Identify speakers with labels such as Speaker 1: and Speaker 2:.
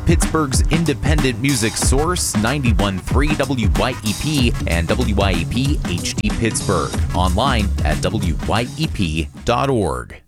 Speaker 1: Pittsburgh's independent music source, 91.3 WYEP and WYEP HD Pittsburgh. Online at WYEP.org.